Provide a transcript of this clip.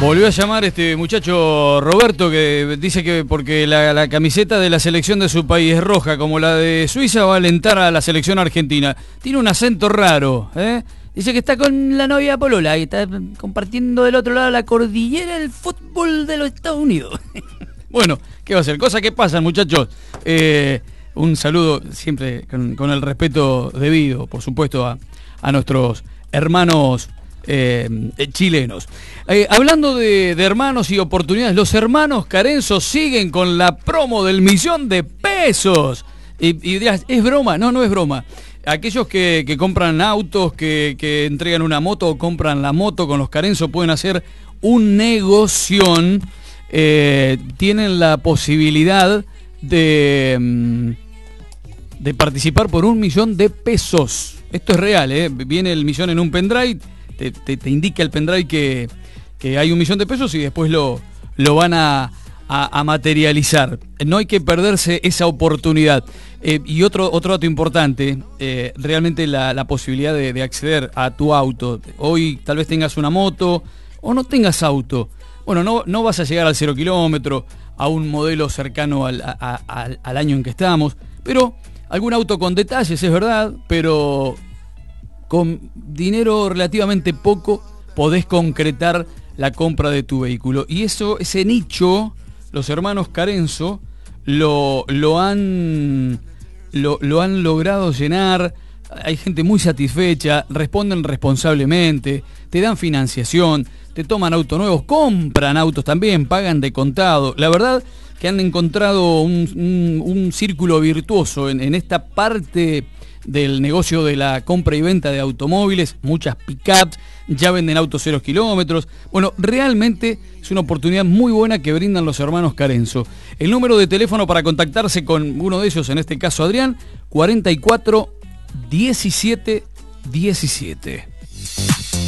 Volvió a llamar este muchacho Roberto, que dice que porque la camiseta de la selección de su país es roja como la de Suiza, va a alentar a la selección argentina. Tiene un acento raro, ¿eh? Dice que está con la novia polola y está compartiendo del otro lado la cordillera del fútbol de los Estados Unidos. Bueno, ¿qué va a hacer? Cosas que pasan, muchachos. Un saludo siempre con el respeto debido, por supuesto, a nuestros hermanos chilenos. Hablando de hermanos y oportunidades, los hermanos Carenzo siguen con la promo del 1.000.000 de pesos. Y dirás, ¿es broma? No, no es broma. Aquellos que compran autos, que entregan una moto o compran la moto con los Carenzo pueden hacer un negoción. Tienen la posibilidad de participar por 1.000.000 de pesos. Esto es real, viene el 1.000.000 en un pendrive, te indica el pendrive que hay 1.000.000 de pesos y después lo van a materializar. No hay que perderse esa oportunidad. Y otro dato importante, realmente la posibilidad de acceder a tu auto. Hoy tal vez tengas una moto o no tengas auto. Bueno, no vas a llegar al 0 kilómetro, a un modelo cercano al año en que estamos, pero algún auto con detalles, es verdad, pero con dinero relativamente poco podés concretar la compra de tu vehículo. Y ese nicho, los hermanos Carenzo lo han logrado llenar. Hay gente muy satisfecha, responden responsablemente, te dan financiación, te toman autos nuevos, compran autos también, pagan de contado. La verdad que han encontrado un círculo virtuoso en esta parte del negocio de la compra y venta de automóviles. Muchas pick-ups, ya venden autos 0 kilómetros. Bueno, realmente es una oportunidad muy buena que brindan los hermanos Carenzo. El número de teléfono para contactarse con uno de ellos, en este caso Adrián, 44 17 17.